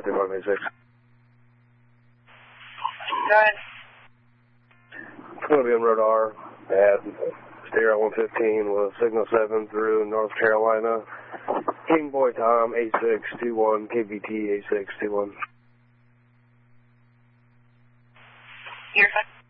3586. Go ahead. It's going to be on Road R at State Route 115 with Signal 7 through North Carolina. King Boy Tom 8621, KBT 8621. You're fine.